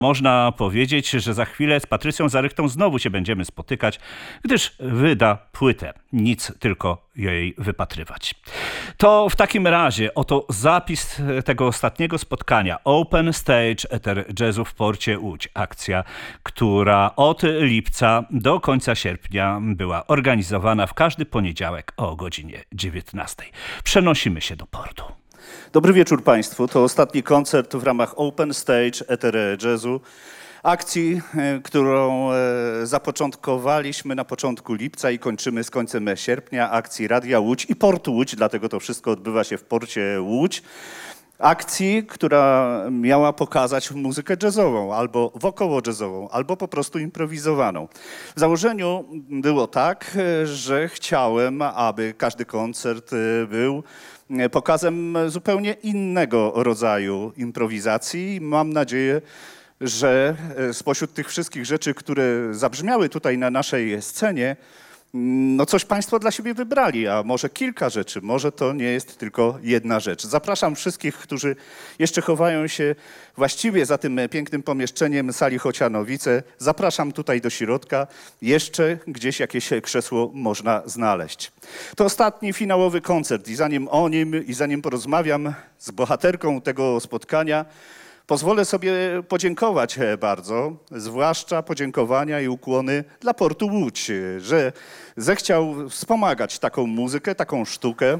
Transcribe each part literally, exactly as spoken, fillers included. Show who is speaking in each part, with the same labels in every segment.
Speaker 1: Można powiedzieć, że za chwilę z Patrycją Zarychtą znowu się będziemy spotykać, gdyż wyda płytę. Nic tylko jej wypatrywać. To w takim razie oto zapis tego ostatniego spotkania. Open Stage Eter Jazzu w porcie Łódź. Akcja, która od lipca do końca sierpnia była organizowana w każdy poniedziałek o godzinie dziewiętnastej. Przenosimy się do portu.
Speaker 2: Dobry wieczór Państwu. To ostatni koncert w ramach Open Stage Eter Jazzu. Akcji, którą zapoczątkowaliśmy na początku lipca i kończymy z końcem sierpnia. Akcji Radia Łódź i Portu Łódź, dlatego to wszystko odbywa się w porcie Łódź. Akcji, która miała pokazać muzykę jazzową, albo wokoło-jazzową, albo po prostu improwizowaną. W założeniu było tak, że chciałem, aby każdy koncert był pokazem zupełnie innego rodzaju improwizacji. Mam nadzieję, że spośród tych wszystkich rzeczy, które zabrzmiały tutaj na naszej scenie, no coś Państwo dla siebie wybrali, a może kilka rzeczy, może to nie jest tylko jedna rzecz. Zapraszam wszystkich, którzy jeszcze chowają się właściwie za tym pięknym pomieszczeniem sali Chocianowice. Zapraszam tutaj do środka, jeszcze gdzieś jakieś krzesło można znaleźć. To ostatni finałowy koncert i zanim o nim i zanim porozmawiam z bohaterką tego spotkania, pozwolę sobie podziękować bardzo, zwłaszcza podziękowania i ukłony dla Portu Łódź, że zechciał wspomagać taką muzykę, taką sztukę.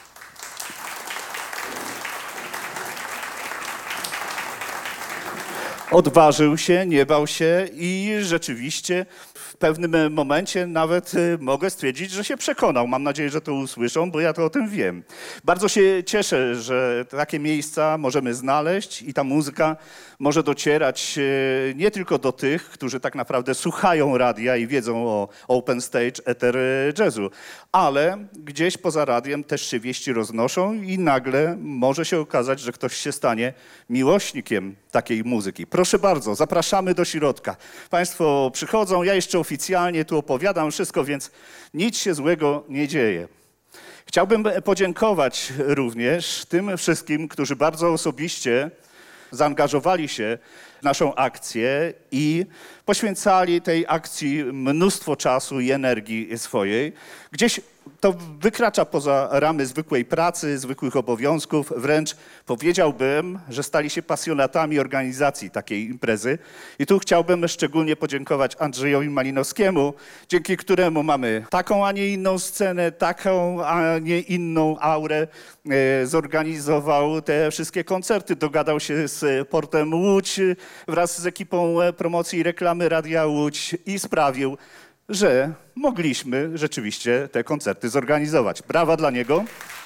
Speaker 2: Odważył się, nie bał się i rzeczywiście w pewnym momencie nawet mogę stwierdzić, że się przekonał. Mam nadzieję, że to usłyszą, bo ja to o tym wiem. Bardzo się cieszę, że takie miejsca możemy znaleźć i ta muzyka może docierać nie tylko do tych, którzy tak naprawdę słuchają radia i wiedzą o Open Stage Eter Jazzu, ale gdzieś poza radiem też się wieści roznoszą i nagle może się okazać, że ktoś się stanie miłośnikiem takiej muzyki. Proszę bardzo, zapraszamy do środka. Państwo przychodzą, ja jeszcze oficjalnie tu opowiadam wszystko, więc nic się złego nie dzieje. Chciałbym podziękować również tym wszystkim, którzy bardzo osobiście zaangażowali się w naszą akcję i poświęcali tej akcji mnóstwo czasu i energii swojej. Gdzieś to wykracza poza ramy zwykłej pracy, zwykłych obowiązków. Wręcz powiedziałbym, że stali się pasjonatami organizacji takiej imprezy. I tu chciałbym szczególnie podziękować Andrzejowi Malinowskiemu, dzięki któremu mamy taką, a nie inną scenę, taką, a nie inną aurę. Zorganizował te wszystkie koncerty, dogadał się z Portem Łódź wraz z ekipą promocji i reklamy Radia Łódź i sprawił, że mogliśmy rzeczywiście te koncerty zorganizować. Brawa dla niego.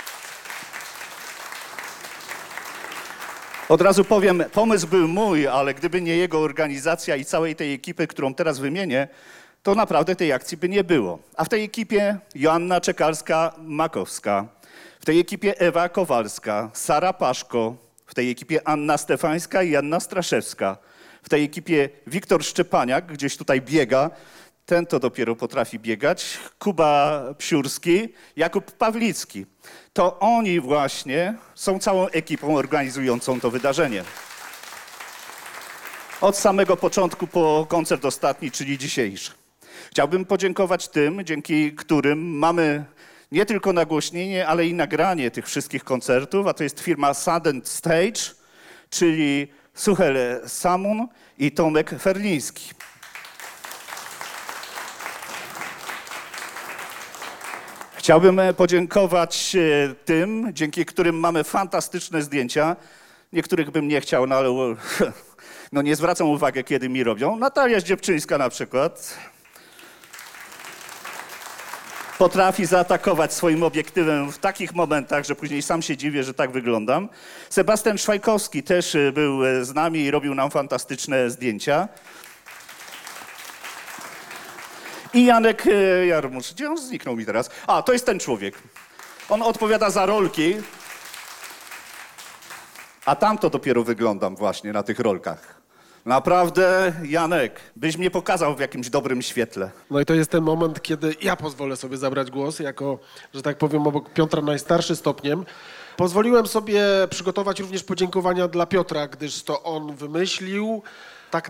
Speaker 2: Od razu powiem, pomysł był mój, ale gdyby nie jego organizacja i całej tej ekipy, którą teraz wymienię, to naprawdę tej akcji by nie było. A w tej ekipie Joanna Czekalska-Makowska, w tej ekipie Ewa Kowalska, Sara Paszko, w tej ekipie Anna Stefańska i Anna Straszewska, w tej ekipie Wiktor Szczepaniak, gdzieś tutaj biega, ten to dopiero potrafi biegać, Kuba Psiurski, Jakub Pawlicki. To oni właśnie są całą ekipą organizującą to wydarzenie. Od samego początku po koncert ostatni, czyli dzisiejszy. Chciałbym podziękować tym, dzięki którym mamy nie tylko nagłośnienie, ale i nagranie tych wszystkich koncertów, a to jest firma Sound and Stage, czyli Suchel Samun i Tomek Ferliński. Chciałbym podziękować tym, dzięki którym mamy fantastyczne zdjęcia. Niektórych bym nie chciał, no ale no nie zwracam uwagi, kiedy mi robią. Natalia Zdziebczyńska na przykład potrafi zaatakować swoim obiektywem w takich momentach, że później sam się dziwię, że tak wyglądam. Sebastian Szwajkowski też był z nami i robił nam fantastyczne zdjęcia. I Janek Jarmusz. Gdzie on zniknął mi teraz? A, to jest ten człowiek. On odpowiada za rolki. A tamto dopiero wyglądam właśnie na tych rolkach. Naprawdę, Janek, byś mnie pokazał w jakimś dobrym świetle.
Speaker 3: No i to jest ten moment, kiedy ja pozwolę sobie zabrać głos, jako, że tak powiem, obok Piotra najstarszy stopniem. Pozwoliłem sobie przygotować również podziękowania dla Piotra, gdyż to on wymyślił